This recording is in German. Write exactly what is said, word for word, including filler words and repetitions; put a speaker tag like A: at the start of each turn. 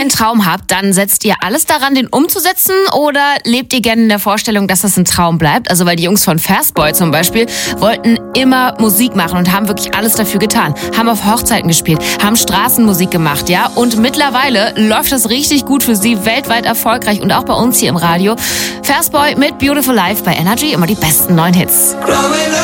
A: einen Traum habt, dann setzt ihr alles daran, den umzusetzen, oder lebt ihr gerne in der Vorstellung, dass das ein Traum bleibt? Also weil die Jungs von Fastboy zum Beispiel wollten immer Musik machen und haben wirklich alles dafür getan. Haben auf Hochzeiten gespielt, haben Straßenmusik gemacht, ja. Und mittlerweile läuft das richtig gut für sie, weltweit erfolgreich und auch bei uns hier im Radio. Fastboy mit Beautiful Life bei Energy, immer die besten neuen Hits.